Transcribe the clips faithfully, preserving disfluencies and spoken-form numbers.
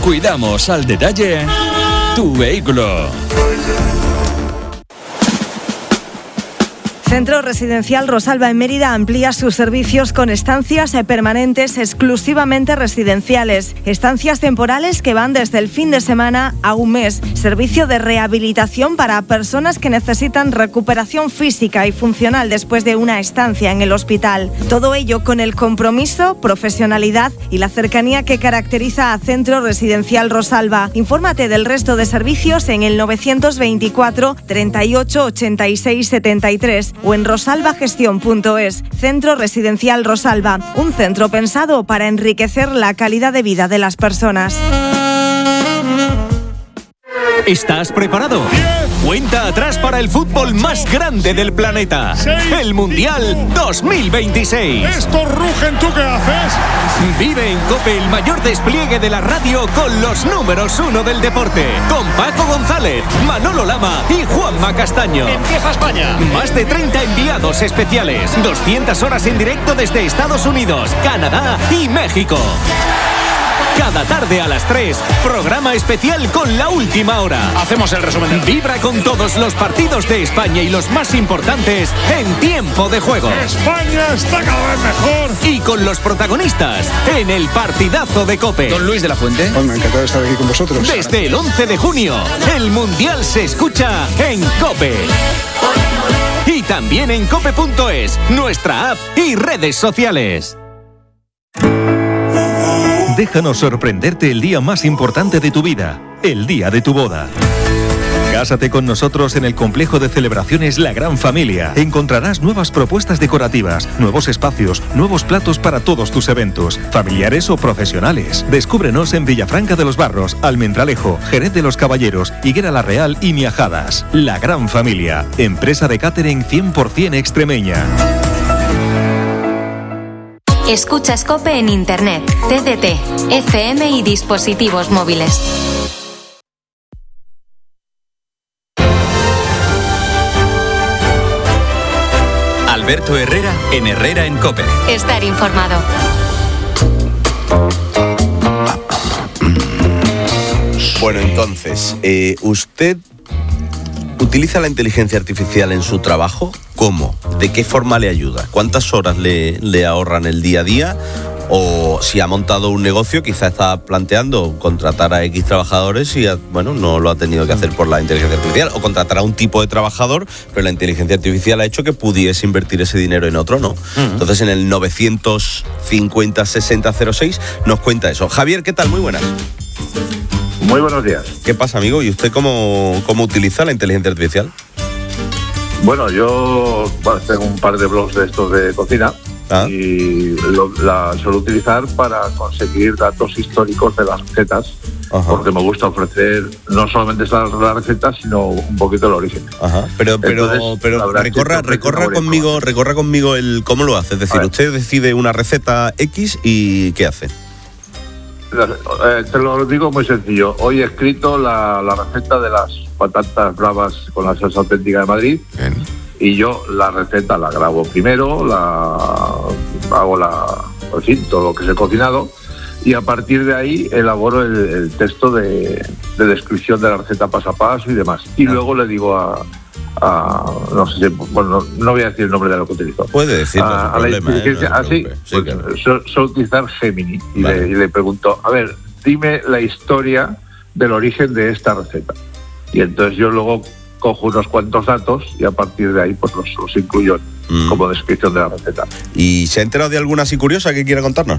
Cuidamos al detalle tu vehículo. Centro Residencial Rosalba en Mérida amplía sus servicios con estancias permanentes exclusivamente residenciales, estancias temporales que van desde el fin de semana a un mes, servicio de rehabilitación para personas que necesitan recuperación física y funcional después de una estancia en el hospital. Todo ello con el compromiso, profesionalidad y la cercanía que caracteriza a Centro Residencial Rosalba. Infórmate del resto de servicios en el novecientos veinticuatro, treinta y ocho, ochenta y seis, setenta y tres o en rosalbagestión punto es. Centro Residencial Rosalba, un centro pensado para enriquecer la calidad de vida de las personas. ¿Estás preparado? Cuenta atrás para el fútbol más grande del planeta. El Mundial dos mil veintiséis. ¡Estos rugen! ¿Tú qué haces? Vive en COPE el mayor despliegue de la radio con los números uno del deporte. Con Paco González, Manolo Lama y Juanma Castaño. ¡Empieza España! Más de treinta enviados especiales. doscientas horas en directo desde Estados Unidos, Canadá y México. Cada tarde a las tres, programa especial con la última hora. Hacemos el resumen. Vibra con todos los partidos de España y los más importantes en tiempo de juego. España está cada vez mejor. Y con los protagonistas en el partidazo de COPE. Don Luis de la Fuente. Bueno, me ha encantado estar aquí con vosotros. Desde el once de junio, el Mundial se escucha en COPE. Y también en cope punto es, nuestra app y redes sociales. Déjanos sorprenderte el día más importante de tu vida, el día de tu boda. Cásate con nosotros en el complejo de celebraciones La Gran Familia. Encontrarás nuevas propuestas decorativas, nuevos espacios, nuevos platos para todos tus eventos, familiares o profesionales. Descúbrenos en Villafranca de los Barros, Almendralejo, Jerez de los Caballeros, Higuera la Real y Miajadas. La Gran Familia, empresa de catering cien por ciento extremeña. Escuchas COPE en Internet, T D T, F M y dispositivos móviles. Alberto Herrera en Herrera en COPE. Estar informado. Bueno, entonces, eh, ¿usted utiliza la inteligencia artificial en su trabajo? ¿Cómo? ¿De qué forma le ayuda? ¿Cuántas horas le, le ahorran el día a día? O si ha montado un negocio, quizá está planteando contratar a X trabajadores y, bueno, no lo ha tenido que hacer por la inteligencia artificial. O contratar a un tipo de trabajador, pero la inteligencia artificial ha hecho que pudiese invertir ese dinero en otro, ¿no? Uh-huh. Entonces, en el novecientos cincuenta, sesenta, cero seis nos cuenta eso. Javier, ¿qué tal? Muy buenas. Muy buenos días. ¿Qué pasa, amigo? ¿Y usted cómo, cómo utiliza la inteligencia artificial? Bueno, yo bueno, tengo un par de blogs de estos de cocina ah. y lo, la suelo utilizar para conseguir datos históricos de las recetas. Ajá. Porque me gusta ofrecer no solamente las recetas, sino un poquito el origen. Ajá. Pero, pero, Entonces, pero recorra, recorra conmigo, recorra conmigo el cómo lo hace. Es decir, usted decide una receta X y ¿qué hace? Eh, te lo digo muy sencillo. Hoy he escrito la, la receta de las patatas bravas con la salsa auténtica de Madrid. Bien. Y yo la receta la grabo primero, la hago la, en fin, todo lo que se ha cocinado y a partir de ahí elaboro el, el texto de, de descripción de la receta paso a paso y demás. Y ah. luego le digo a, a no sé si, bueno, no, no voy a decir el nombre de lo que utilizo. Puede decirlo, a, a problema, la inteligencia, ¿eh? No así, sí, pues, claro. suelo so utilizar Gemini y, vale. le, y le pregunto, a ver, dime la historia del origen de esta receta. Y entonces yo luego cojo unos cuantos datos y a partir de ahí pues los, los incluyo mm. como descripción de la receta. ¿Y se ha enterado de alguna así curiosa que quiera contarnos?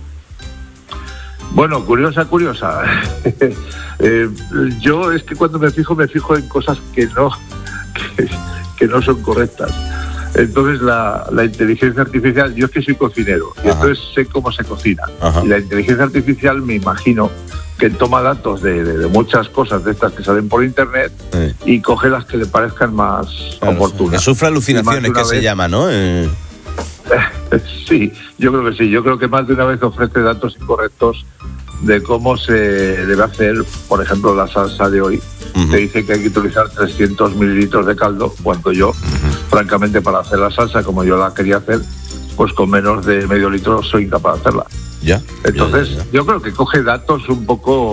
Bueno, curiosa, curiosa. eh, yo es que cuando me fijo, me fijo en cosas que no, que, que no son correctas. Entonces la, la inteligencia artificial, yo es que soy cocinero y Ajá. entonces sé cómo se cocina. Ajá. Y la inteligencia artificial me imagino que toma datos de, de, de muchas cosas de estas que salen por internet sí. y coge las que le parezcan más claro, oportunas. Que sufra alucinaciones, que vez, se llama, ¿no? Eh... Sí, yo creo que sí. Yo creo que más de una vez ofrece datos incorrectos de cómo se debe hacer, por ejemplo, la salsa de hoy. Uh-huh. Te dice que hay que utilizar trescientos mililitros de caldo, cuando yo, uh-huh. francamente, para hacer la salsa como yo la quería hacer, pues con menos de medio litro soy incapaz de hacerla. Ya. Entonces, ya, ya, ya. yo creo que coge datos un poco